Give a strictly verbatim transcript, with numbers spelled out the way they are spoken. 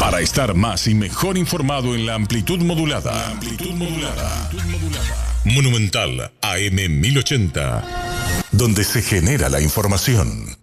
Para estar más y mejor informado en la amplitud modulada. La amplitud modulada. Monumental A M mil ochenta. Donde se genera la información.